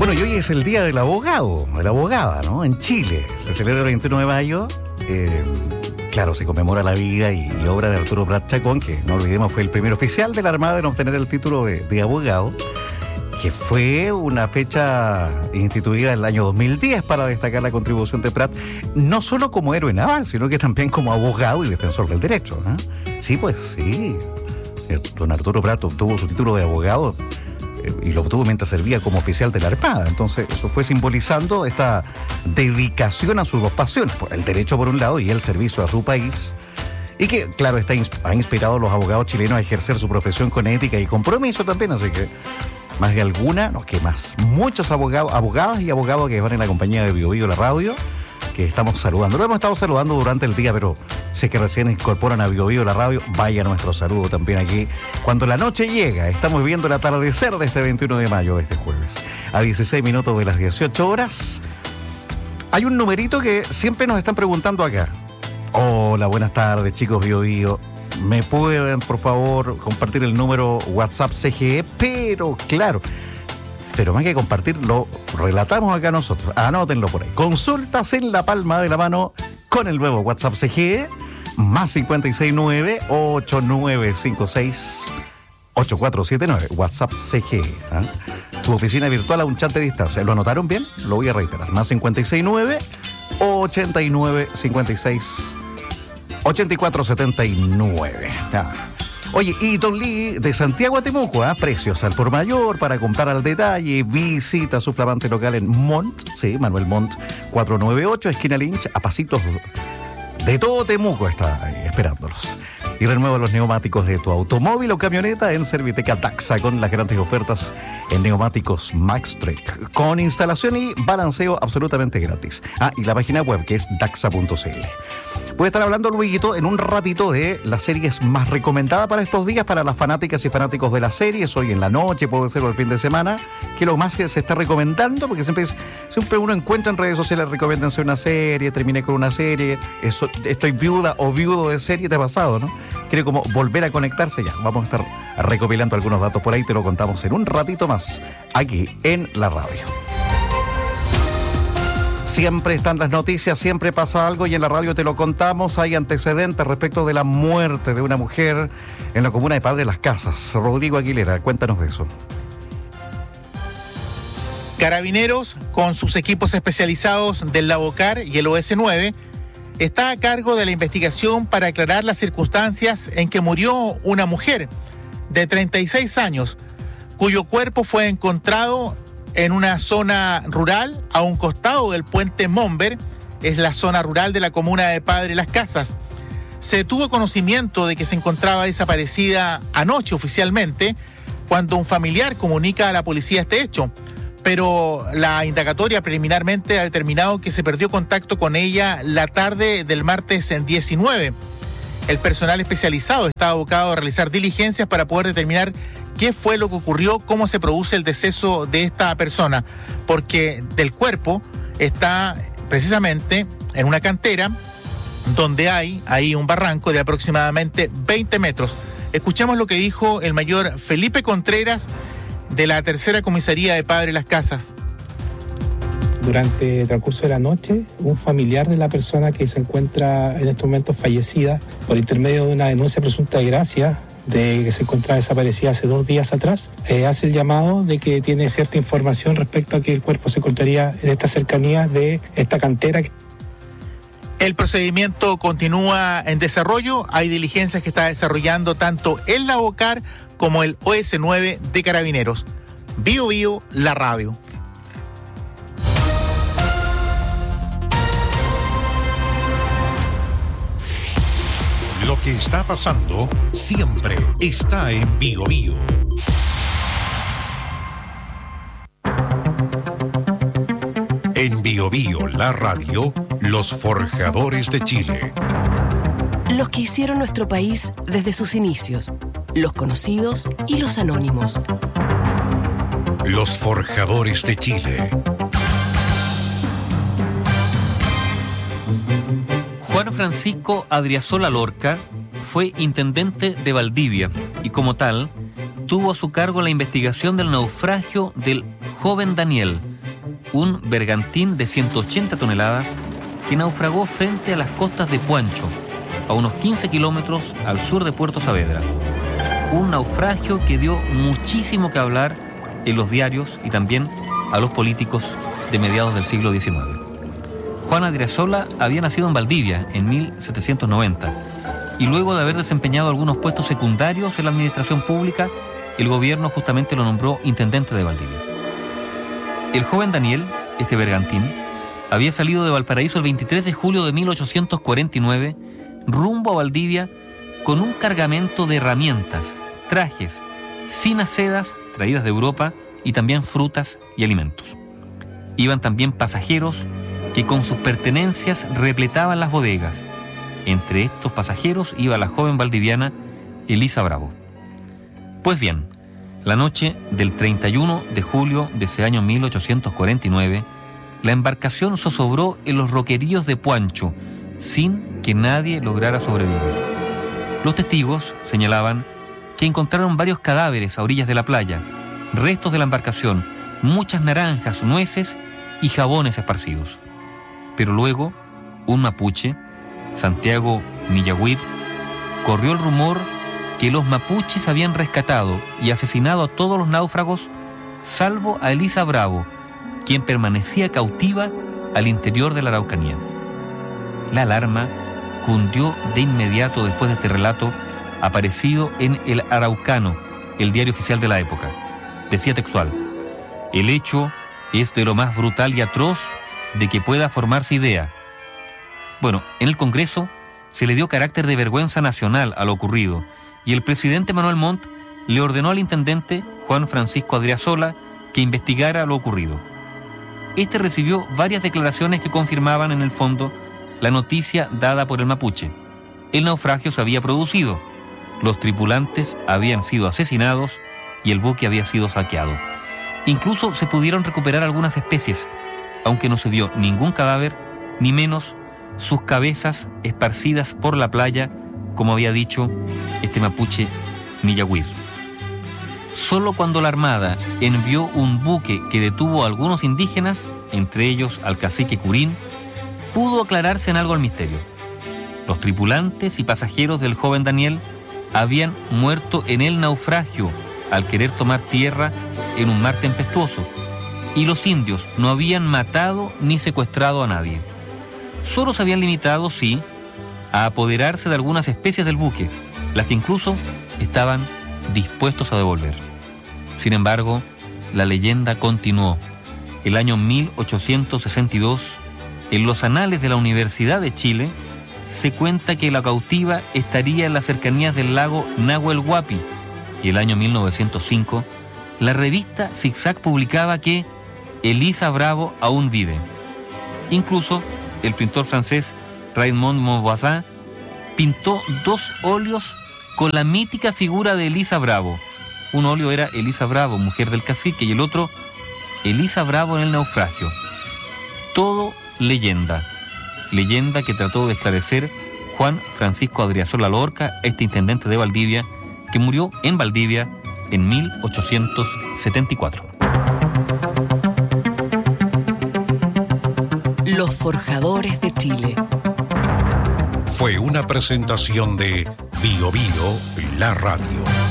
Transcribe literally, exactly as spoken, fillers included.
Bueno, y hoy es el Día del Abogado, de la abogada, ¿no? En Chile. Se celebra el veintiuno de mayo. Eh, claro, se conmemora la vida y, y obra de Arturo Prat Chacón, que no olvidemos fue el primer oficial de la Armada en obtener el título de, de abogado, que fue una fecha instituida en el año dos mil diez para destacar la contribución de Prat, no solo como héroe naval, sino que también como abogado y defensor del derecho, ¿eh? Sí, pues sí. Don Arturo Prat obtuvo su título de abogado y lo obtuvo mientras servía como oficial de la Armada. Entonces eso fue simbolizando esta dedicación a sus dos pasiones, el derecho por un lado y el servicio a su país, y que claro está, ha inspirado a los abogados chilenos a ejercer su profesión con ética y compromiso también. Así que más de alguna, no, que más, muchos abogados, abogadas y abogados que van en la compañía de Bio Bio la radio, que estamos saludando. Lo hemos estado saludando durante el día, pero sé que recién incorporan a Bio Bio la radio. Vaya nuestro saludo también aquí. Cuando la noche llega, estamos viendo el atardecer de este veintiuno de mayo, de este jueves. A dieciséis minutos de las dieciocho horas. Hay un numerito que siempre nos están preguntando acá. Hola, buenas tardes, chicos Bio Bio. ¿Me pueden, por favor, compartir el número WhatsApp C G E? Pero, claro, pero más que compartirlo, relatamos acá nosotros. Anótenlo por ahí. Consultas en la palma de la mano con el nuevo WhatsApp C G E, más cinco seis nueve, ocho nueve cinco seis, ocho cuatro siete nueve. WhatsApp C G E. ¿eh? Tu oficina virtual a un chat de distancia. ¿Lo anotaron bien? Lo voy a reiterar. Más cinco seis nueve, ocho nueve cinco seis, ochenta y cuatro setenta y nueve. Ah. Oye, y Don Lee de Santiago a Temuco, ¿eh? Precios al por mayor para comprar al detalle. Visita su flamante local en Montt, sí, Manuel Montt, cuatrocientos noventa y ocho, esquina Lynch, a pasitos de todo Temuco está ahí esperándolos. Y renueva los neumáticos de tu automóvil o camioneta en Serviteca Daxa con las grandes ofertas en neumáticos Maxtrek, con instalación y balanceo absolutamente gratis. Ah, y la página web que es daxa punto c l. Voy a estar hablando luego en un ratito de las series más recomendadas para estos días para las fanáticas y fanáticos de las series, hoy en la noche, puede ser o el fin de semana, que lo más que se está recomendando, porque siempre, es, siempre uno encuentra en redes sociales, recomiéndense una serie, terminé con una serie, eso, estoy viuda o viudo de serie, te ha pasado, ¿no? Quiere como volver a conectarse, ya, vamos a estar recopilando algunos datos por ahí, te lo contamos en un ratito más, aquí en la radio. Siempre están las noticias, siempre pasa algo y en la radio te lo contamos. Hay antecedentes respecto de la muerte de una mujer en la comuna de Padre Las Casas. Rodrigo Aguilera, cuéntanos de eso. Carabineros, con sus equipos especializados del Lavocar y el O S nueve, está a cargo de la investigación para aclarar las circunstancias en que murió una mujer de treinta y seis años, cuyo cuerpo fue encontrado en una zona rural a un costado del puente Momber. Es la zona rural de la comuna de Padre Las Casas. Se tuvo conocimiento de que se encontraba desaparecida anoche oficialmente, cuando un familiar comunica a la policía este hecho, pero la indagatoria preliminarmente ha determinado que se perdió contacto con ella la tarde del martes en diecinueve. El personal especializado está abocado a realizar diligencias para poder determinar qué fue lo que ocurrió, cómo se produce el deceso de esta persona, porque del cuerpo está precisamente en una cantera donde hay ahí un barranco de aproximadamente veinte metros. Escuchemos lo que dijo el mayor Felipe Contreras de la tercera comisaría de Padre Las Casas. Durante el transcurso de la noche, un familiar de la persona que se encuentra en estos momentos fallecida, por intermedio de una denuncia presunta de gracia, de que se encontraba desaparecida hace dos días atrás, eh, hace el llamado de que tiene cierta información respecto a que el cuerpo se encontraría en esta cercanía de esta cantera. El procedimiento continúa en desarrollo. Hay diligencias que está desarrollando tanto el Lavocar como el O S nueve de Carabineros. Bio Bio, la radio. Lo que está pasando siempre está en Bio Bio. En Bio Bio, la radio, los forjadores de Chile. Los que hicieron nuestro país desde sus inicios, los conocidos y los anónimos. Los forjadores de Chile. Juan Francisco Adriasola Lorca fue intendente de Valdivia y como tal tuvo a su cargo la investigación del naufragio del joven Daniel, un bergantín de ciento ochenta toneladas que naufragó frente a las costas de Puancho, a unos quince kilómetros al sur de Puerto Saavedra. Un naufragio que dio muchísimo que hablar en los diarios y también a los políticos de mediados del siglo diecinueve. Juan Adriasola había nacido en Valdivia en mil setecientos noventa y luego de haber desempeñado algunos puestos secundarios en la administración pública, el gobierno justamente lo nombró intendente de Valdivia. El joven Daniel, este bergantín, había salido de Valparaíso el veintitrés de julio de mil ochocientos cuarenta y nueve rumbo a Valdivia con un cargamento de herramientas, trajes, finas sedas traídas de Europa y también frutas y alimentos. Iban también pasajeros que con sus pertenencias repletaban las bodegas. Entre estos pasajeros iba la joven valdiviana Elisa Bravo. Pues bien, la noche del treinta y uno de julio de ese año mil ochocientos cuarenta y nueve, la embarcación zozobró en los roqueríos de Puancho, sin que nadie lograra sobrevivir. Los testigos señalaban que encontraron varios cadáveres a orillas de la playa, restos de la embarcación, muchas naranjas, nueces y jabones esparcidos. Pero luego, un mapuche, Santiago Millaguir, corrió el rumor que los mapuches habían rescatado y asesinado a todos los náufragos, salvo a Elisa Bravo, quien permanecía cautiva al interior de la Araucanía. La alarma cundió de inmediato después de este relato aparecido en El Araucano, el diario oficial de la época. Decía textual: el hecho es de lo más brutal y atroz de que pueda formarse idea. Bueno, en el Congreso se le dio carácter de vergüenza nacional a lo ocurrido y el presidente Manuel Montt le ordenó al intendente Juan Francisco Adriasola que investigara lo ocurrido. Este recibió varias declaraciones que confirmaban en el fondo la noticia dada por el mapuche. El naufragio se había producido, los tripulantes habían sido asesinados y el buque había sido saqueado. Incluso se pudieron recuperar algunas especies, aunque no se vio ningún cadáver, ni menos sus cabezas esparcidas por la playa, como había dicho este mapuche Millaguir. Solo cuando la Armada envió un buque que detuvo a algunos indígenas, entre ellos al cacique Curín, pudo aclararse en algo el misterio. Los tripulantes y pasajeros del joven Daniel habían muerto en el naufragio al querer tomar tierra en un mar tempestuoso, y los indios no habían matado ni secuestrado a nadie. Solo se habían limitado, sí, a apoderarse de algunas especies del buque, las que incluso estaban dispuestos a devolver. Sin embargo, la leyenda continuó. El año mil ochocientos sesenta y dos, en los anales de la Universidad de Chile, se cuenta que la cautiva estaría en las cercanías del lago Nahuel Huapi, y el año mil novecientos cinco, la revista Zigzag publicaba que Elisa Bravo aún vive. Incluso el pintor francés Raymond Monvoisin pintó dos óleos con la mítica figura de Elisa Bravo. Un óleo era Elisa Bravo, mujer del cacique, y el otro, Elisa Bravo en el naufragio. Todo leyenda. Leyenda que trató de esclarecer Juan Francisco Adriasola Lorca, este intendente de Valdivia, que murió en Valdivia en mil ochocientos setenta y cuatro. Los Forjadores de Chile. Fue una presentación de Bio Bio, la radio.